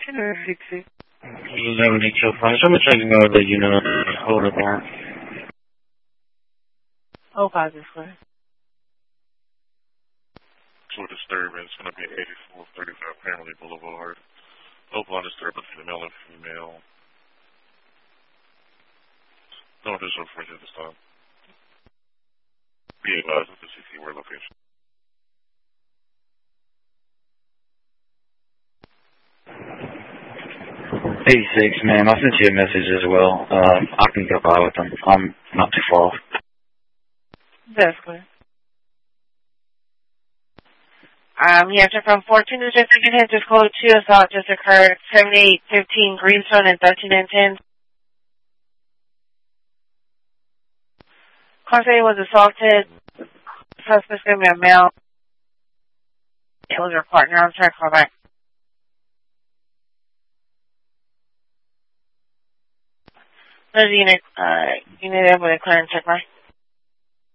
Someone checking over the unit hold up there. Oh, positive, square. To a disturbance, it's going to be 8435 Pamela Boulevard. Open disturbance, male and female. No additional information at this time. Be advised of the CC word location. 86, ma'am. I sent you a message as well. I can go by with them. I'm not too far off. That's clear. Yeah, check from 14 to 15 hit, just code 2 assault just occurred, 7815 Greenstone and 1310. Constable was assaulted. Suspect's going to be a male. It was her partner. I'm trying to call back. There's a unit able to clear and check my.